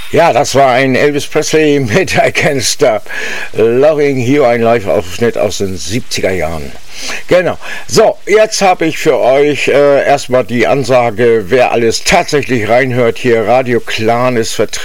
Ja, das war ein Elvis Presley mit I Can't Stop Loving You, ein Live-Aufschnitt aus den 70er Jahren. Genau. So, jetzt habe ich für euch erstmal die Ansage, wer alles tatsächlich reinhört hier. Radio Clan ist vertreten.